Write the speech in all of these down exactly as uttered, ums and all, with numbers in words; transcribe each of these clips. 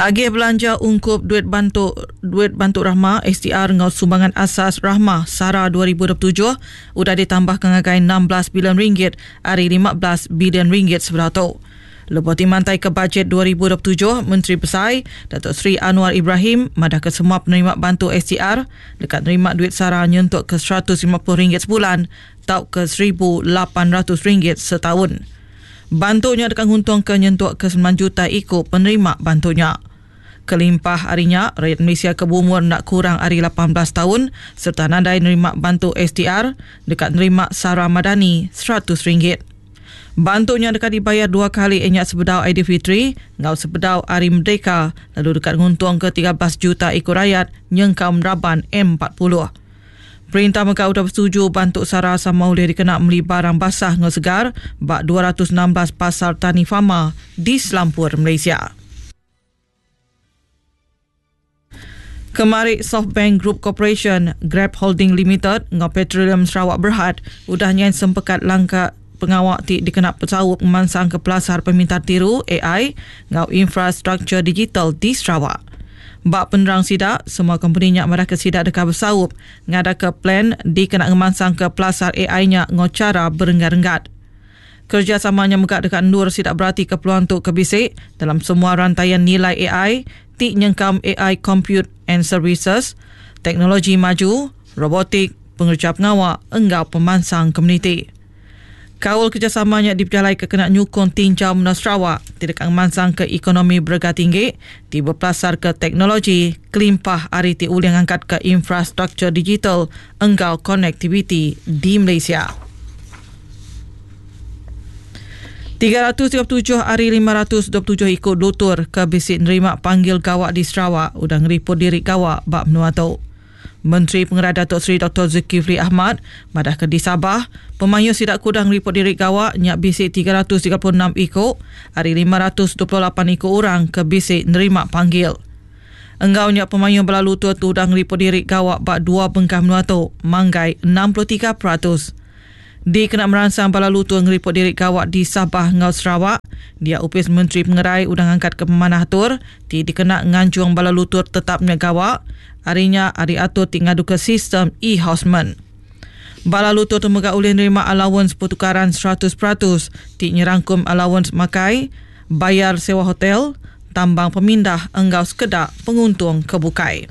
Agih belanja ungkup duit bantu duit bantu rahmah S D R ngau sumbangan asas rahmah SARA dua ribu dua puluh tujuh udah ditambah kengagai enam belas bilion ringgit hari lima belas bilion ringgit sebelah tu. Lepas dimantai ke bajet dua ribu dua puluh tujuh, Menteri Pesai Datuk Seri Anwar Ibrahim madah ke semua penerima bantu S D R dekat nerima duit SARA nyentuk ke seratus lima puluh ringgit sebulan tau ke seribu lapan ratus ringgit setahun. Bantunya dekat untung ke nyentuk ke sembilan juta ikut penerima bantunya. Kelimpah harinya, rakyat Malaysia ke berumur nak kurang hari lapan belas tahun serta nadai nerima bantu S D R dekat nerima SARA Madani seratus ringgit. Bantunya dekat dibayar dua kali enyak sebedau Aidilfitri, ngau sebedau Hari Merdeka, lalu dekat nguntung ke tiga belas juta ikut rakyat nyengkau meraban M empat puluh. Perintah Mekah sudah bersetuju bantu SARA sama boleh dikena beli barang basah ngau segar bak dua ratus enam belas pasar tani fama di Selampur, Malaysia. Kemarik Softbank Group Corporation, Grab Holding Limited, ngau Petroleum Sarawak Berhad, udah nyain sempekat langkah pengawak ti dikenal pesawut memansang ke pelasar peminta tiru A I ngau infrastruktur digital di Sarawak. Bak penerang sidak, semua company nyak madah ke sidak dekat bersaup ngada ke plan dikena ngemansang ke pelasar A I-nya ngau cara berenggat-enggat. Kerjasamanya megak dekat Nur sidak berarti keperluan untuk kebisik dalam semua rantaian nilai A I, ti nyengkam A I Compute and Services, teknologi maju, robotik, pengerja pengawak, enggau pemansang komuniti. Kawal kerjasamanya diperjalai ke kena nyukun tinjau Menara Sarawak, tidak mansang ke ekonomi bergerak tinggi, di berpelasar ke teknologi, kelimpah hari ti uliang angkat ke infrastruktur digital, enggau konektiviti di Malaysia. tiga ratus tiga puluh tujuh hari lima ratus dua puluh tujuh ikut dutur ke bisik nerima panggil gawak di Sarawak udah ngeriput diri gawak bak menua tau. Menteri Pengarah Datuk Seri Doktor Zulkifli Ahmad madah ke di Sabah, pemayu sidak kudang ngeriput diri gawak nyak bisik tiga ratus tiga puluh enam ikut hari lima ratus dua puluh lapan ikut orang ke bisik nerima panggil. Enggau nyak pemayu berlalu tu tu udah ngeriput diri gawak bak dua bengkah menua tau, manggai enam puluh tiga peratus. Di kena meransang balalu tu ngeriput diri gawak di Sabah ngau Sarawak, dia upis Menteri Pengerai udang angkat ke pemanah tur, ti dikena nganjuang balalu tur tetapnya gawak, harinya hari atur ti ngadu ke sistem e-houseman. Balalu tur temegak ulih nerima allowance pertukaran seratus peratus, ti nyerangkum allowance makai, bayar sewa hotel, tambang pemindah enggau sekedar penguntung kebukai.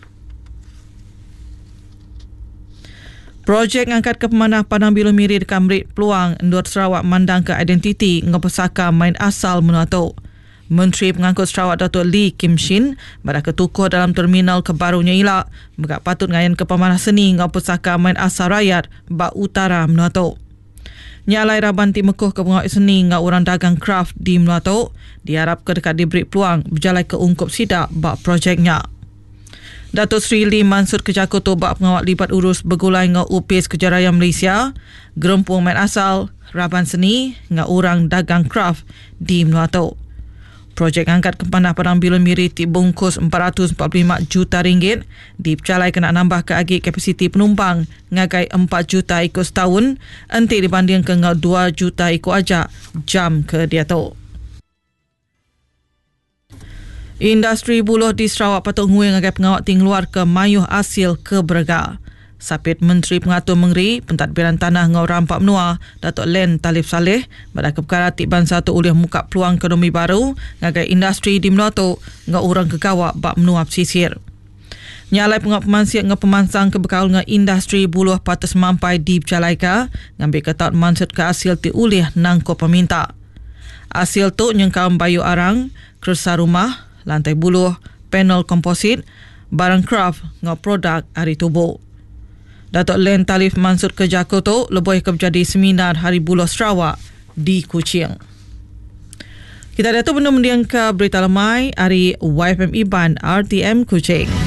Projek ngangkat ke pemanah Padang Bilu Miri dekat Merit Peluang Endur Sarawak mandang ke identiti ngopesaka main asal menuatu. Menteri Pengangkut Sarawak Datuk Lee Kim Shin pada ketukuh dalam terminal kebarunya ilak megak patut ngayan ke pemanah seni ngopesaka main asal rakyat bak utara menuatu. Nyalai raban ti mekuh ke pengawal seni ngau orang dagang craft di menuatu diharap ke dekat diberi peluang berjalai ke ungkup sidak bak projeknya. Datuk Seri Lee Mansur Kejakoto bak pengawal libat urus bergulai ngau U P S Kejaraya Malaysia, gerempung main asal, raban seni, ngau orang dagang craft di Menuatu. Projek angkat kepanah Padang Bilu Miri ti bungkus empat ratus empat puluh lima juta ringgit, dipercalai kena nambah ke agi kapasiti penumpang ngagai empat juta ikut setahun, enti dibanding ke ngau dua juta ikut ajak jam ke dia tu. Industri buluh di Sarawak patut ngui ngagai pengawak ting luar ke mayuh hasil ke berga. Sapit Menteri Pengatur Mengeri, Pentadbiran Tanah ngau rampak menua, Datuk Len Talib Saleh, pada kepekara Tikban satu ulih muka peluang ekonomi baru ngagai industri di Menuatu ngau orang kegawak bak menua pesisir. Nyalai pengawak pemansiat ngau pemansang kebekal ngau industri buluh patut semampai di Pecalaika, ngambil ketat mansut ke hasil ti ulih nangko peminta. Hasil tu nyengkau bayu arang, kersa rumah, lantai buluh, panel komposit, barang craft ngau produk hari tubuh. Datuk Len Talif Mansur Kejakoto lebih ke menjadi seminar Hari Buluh Sarawak di Kuching. Kita datang benda mendiang ke berita lemai hari Y F M Iban R T M Kuching.